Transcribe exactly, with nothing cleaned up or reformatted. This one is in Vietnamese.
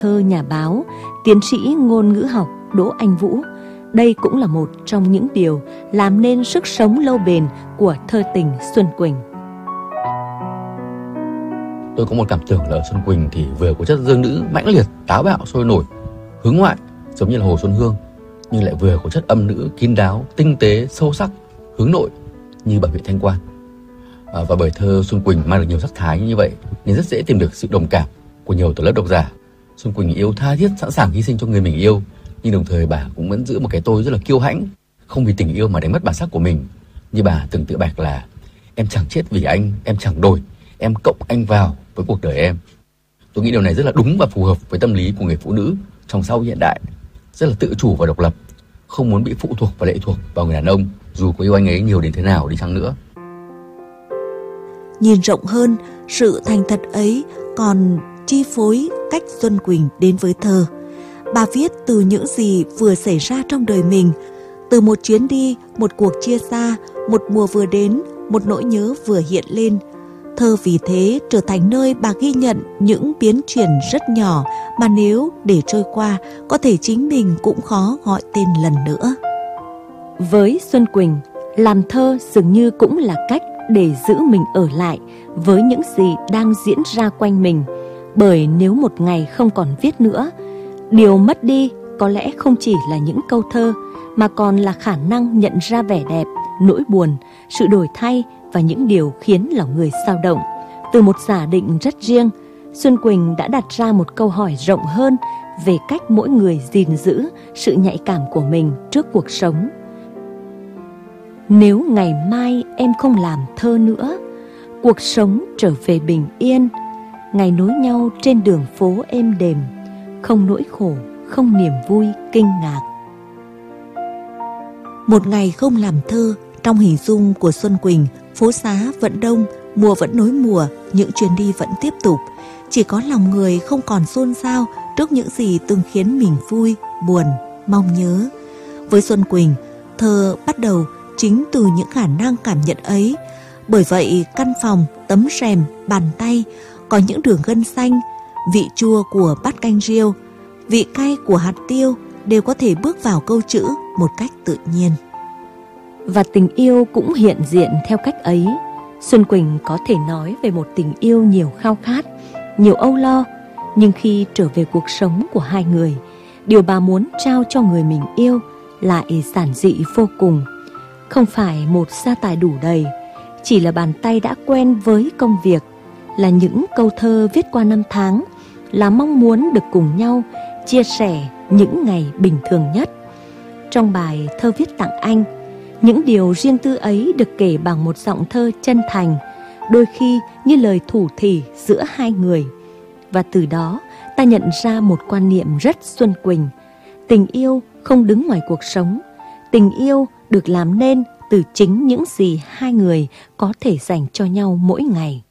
thơ nhà báo, tiến sĩ ngôn ngữ học Đỗ Anh Vũ. Đây cũng là một trong những điều làm nên sức sống lâu bền của thơ tình Xuân Quỳnh. Tôi có một cảm tưởng là Xuân Quỳnh thì vừa có chất dương nữ mãnh liệt, táo bạo, sôi nổi, hướng ngoại giống như là Hồ Xuân Hương, nhưng lại vừa có chất âm nữ kín đáo, tinh tế, sâu sắc, hướng nội như bà Huyện Thanh Quan. À, và bởi thơ Xuân Quỳnh mang được nhiều sắc thái như vậy nên rất dễ tìm được sự đồng cảm của nhiều tầng lớp độc giả. Xuân Quỳnh yêu tha thiết, sẵn sàng hy sinh cho người mình yêu, nhưng đồng thời bà cũng vẫn giữ một cái tôi rất là kiêu hãnh, không vì tình yêu mà đánh mất bản sắc của mình. Như bà từng tự bạch là: em chẳng chết vì anh, em chẳng đổi, em cộng anh vào với cuộc đời em. Tôi nghĩ điều này rất là đúng và phù hợp với tâm lý của người phụ nữ trong xã hội hiện đại, rất là tự chủ và độc lập, không muốn bị phụ thuộc và lệ thuộc vào người đàn ông dù có yêu anh ấy nhiều đến thế nào đi chăng nữa. Nhìn rộng hơn, sự thành thật ấy còn chi phối cách Xuân Quỳnh đến với thơ. Bà viết từ những gì vừa xảy ra trong đời mình, từ một chuyến đi, một cuộc chia xa, một mùa vừa đến, một nỗi nhớ vừa hiện lên. Thơ vì thế trở thành nơi bà ghi nhận những biến chuyển rất nhỏ mà nếu để trôi qua, có thể chính mình cũng khó gọi tên lần nữa. Với Xuân Quỳnh, làm thơ dường như cũng là cách để giữ mình ở lại với những gì đang diễn ra quanh mình. Bởi nếu một ngày không còn viết nữa, điều mất đi có lẽ không chỉ là những câu thơ, mà còn là khả năng nhận ra vẻ đẹp, nỗi buồn, sự đổi thay và những điều khiến lòng người xao động. Từ một giả định rất riêng, Xuân Quỳnh đã đặt ra một câu hỏi rộng hơn về cách mỗi người gìn giữ sự nhạy cảm của mình trước cuộc sống. Nếu ngày mai em không làm thơ nữa, cuộc sống trở về bình yên, ngày nối nhau trên đường phố êm đềm, không nỗi khổ, không niềm vui kinh ngạc. Một ngày không làm thơ, trong hình dung của Xuân Quỳnh, phố xá vẫn đông, mùa vẫn nối mùa, những chuyến đi vẫn tiếp tục. Chỉ có lòng người không còn xôn xao trước những gì từng khiến mình vui, buồn, mong nhớ. Với Xuân Quỳnh, thơ bắt đầu chính từ những khả năng cảm nhận ấy. Bởi vậy, căn phòng, tấm rèm, bàn tay có những đường gân xanh, vị chua của bát canh riêu, vị cay của hạt tiêu đều có thể bước vào câu chữ một cách tự nhiên. Và tình yêu cũng hiện diện theo cách ấy. Xuân Quỳnh có thể nói về một tình yêu nhiều khao khát, nhiều âu lo, nhưng khi trở về cuộc sống của hai người, điều bà muốn trao cho người mình yêu lại giản dị vô cùng. Không phải một gia tài đủ đầy, chỉ là bàn tay đã quen với công việc, là những câu thơ viết qua năm tháng, là mong muốn được cùng nhau chia sẻ những ngày bình thường nhất. Trong bài thơ viết tặng anh, những điều riêng tư ấy được kể bằng một giọng thơ chân thành, đôi khi như lời thủ thỉ giữa hai người. Và từ đó ta nhận ra một quan niệm rất Xuân Quỳnh: tình yêu không đứng ngoài cuộc sống, tình yêu được làm nên từ chính những gì hai người có thể dành cho nhau mỗi ngày.